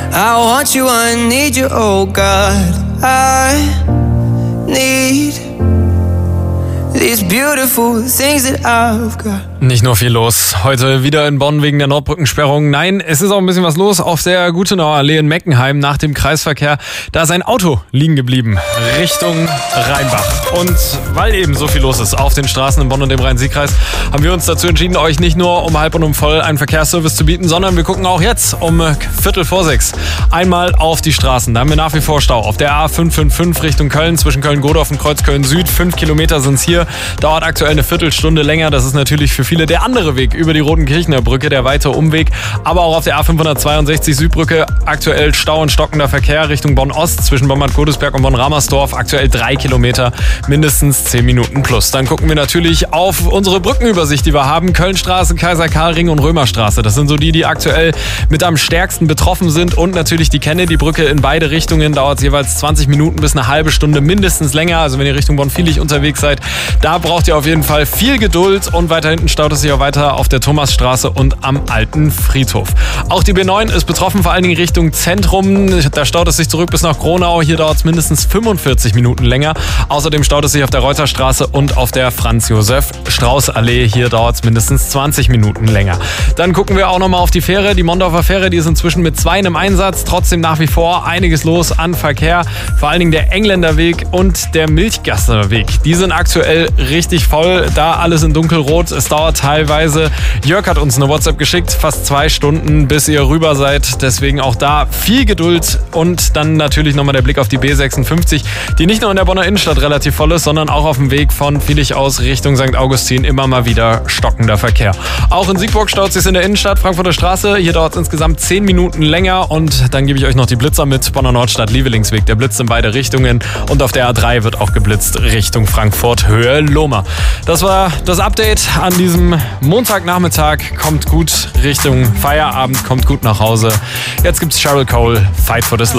I want you, I need you, oh God. I need these beautiful things that I've got. Nicht nur viel los. Heute wieder in Bonn wegen der Nordbrückensperrung. Nein, es ist auch ein bisschen was los auf der Gutenauer Allee in Meckenheim nach dem Kreisverkehr. Da ist ein Auto liegen geblieben, Richtung Rheinbach. Und weil eben so viel los ist auf den Straßen in Bonn und dem Rhein-Sieg-Kreis, haben wir uns dazu entschieden, euch nicht nur um halb und um voll einen Verkehrsservice zu bieten, sondern wir gucken auch jetzt um 5:45 einmal auf die Straßen. Da haben wir nach wie vor Stau auf der A555 Richtung Köln, zwischen Köln-Godorf und Kreuzköln Süd. 5 Kilometer sind es hier. Dauert aktuell eine Viertelstunde länger. Das ist natürlich für viele der andere Weg über die Rotenkirchener Brücke, der weite Umweg. Aber auch auf der A562 Südbrücke aktuell Stau und stockender Verkehr Richtung Bonn-Ost zwischen Bonn-Bad Godesberg und Bonn-Ramersdorf. Aktuell 3 Kilometer, mindestens 10 Minuten plus. Dann gucken wir natürlich auf unsere Brückenübersicht, die wir haben. Kölnstraße, Kaiser-Karl-Ring und Römerstraße. Das sind so die aktuell mit am stärksten betroffen sind. Und natürlich die Kennedy-Brücke in beide Richtungen. Dauert es jeweils 20 Minuten bis eine halbe Stunde, mindestens länger. Also wenn ihr Richtung Bonn-Viehlich unterwegs seid, da braucht ihr auf jeden Fall viel Geduld. Und weiter hinten staut es sich auch weiter auf der Thomasstraße und am Alten Friedhof. Auch die B9 ist betroffen, vor allen Dingen Richtung Zentrum. Da staut es sich zurück bis nach Gronau. Hier dauert es mindestens 45 Minuten länger. Außerdem staut es sich auf der Reuterstraße und auf der Franz-Josef-Strauß-Allee. Hier dauert es mindestens 20 Minuten länger. Dann gucken wir auch nochmal auf die Fähre. Die Mondorfer Fähre, die ist inzwischen mit 2 im Einsatz. Trotzdem nach wie vor einiges los an Verkehr. Vor allen Dingen der Engländerweg und der Milchgasserweg. Die sind aktuell richtig voll. Da alles in dunkelrot. Es dauert teilweise. Jörg hat uns eine WhatsApp geschickt. Fast 2 Stunden, bis ihr rüber seid. Deswegen auch da viel Geduld. Und dann natürlich nochmal der Blick auf die B56, die nicht nur in der Bonner Innenstadt relativ voll ist, sondern auch auf dem Weg von Viehlich aus Richtung St. Augustin immer mal wieder stockender Verkehr. Auch in Siegburg staut es sich in der Innenstadt, Frankfurter Straße. Hier dauert es insgesamt 10 Minuten länger. Und dann gebe ich euch noch die Blitzer mit. Bonner Nordstadt, Lievelingsweg. Der blitzt in beide Richtungen. Und auf der A3 wird auch geblitzt Richtung Frankfurt, Höhe Lohmer. Das war das Update an diesem Montagnachmittag. Kommt gut Richtung Feierabend, kommt gut nach Hause. Jetzt gibt's Cheryl Cole, Fight for This Love.